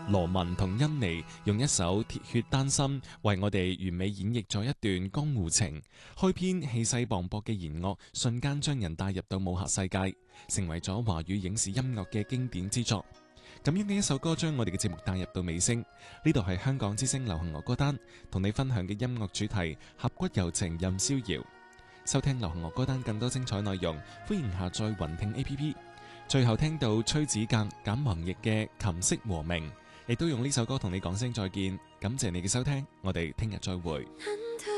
羅文同甄妮用一首《鐵血丹心》為我哋完美演繹咗一段江湖情。開篇氣勢磅礴嘅弦樂，瞬間將人帶入到武俠世界，成為咗華語影視音樂嘅經典之作。咁樣嘅一首歌將我哋嘅節目帶入到尾聲。呢度係香港之聲流行樂歌單，同你分享嘅音樂主題俠骨柔情任逍遙。收聽流行樂歌單更多精彩內容，歡迎下載雲聽 APP。最後聽到崔子格簡宏譯嘅琴瑟和鳴，亦都用呢首歌同你講聲再見，感謝你嘅收聽，我哋聽日再會。